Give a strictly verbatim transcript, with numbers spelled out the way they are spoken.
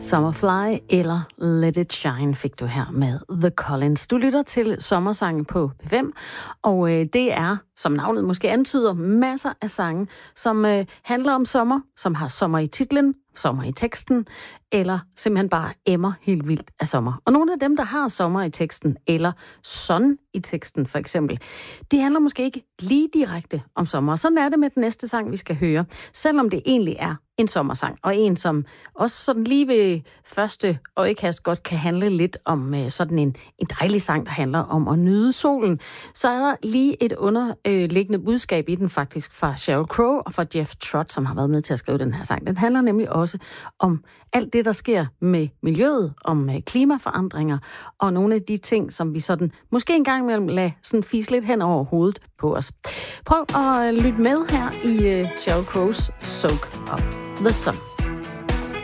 Summerfly eller Let It Shine fik du her med The Collins. Du lytter til Sommersange på P fem, og øh, det er, som navnet måske antyder, masser af sange, som øh, handler om sommer, som har sommer i titlen, sommer i teksten, eller simpelthen bare emmer helt vildt af sommer. Og nogle af dem, der har sommer i teksten, eller sun i teksten for eksempel, de handler måske ikke lige direkte om sommer. Sådan er det med den næste sang, vi skal høre, selvom det egentlig er en sommersang, og en, som også sådan lige ved første øjekast godt kan handle lidt om uh, sådan en, en dejlig sang, der handler om at nyde solen. Så er der lige et underliggende budskab i den faktisk fra Sheryl Crow og fra Jeff Trott, som har været med til at skrive den her sang. Den handler nemlig også om alt det, der sker med miljøet, om uh, klimaforandringer, og nogle af de ting, som vi sådan måske en gang imellem lader sådan fise lidt hen over hovedet på os. Prøv at lytte med her i uh, Sheryl Crows Soak Up the Sun.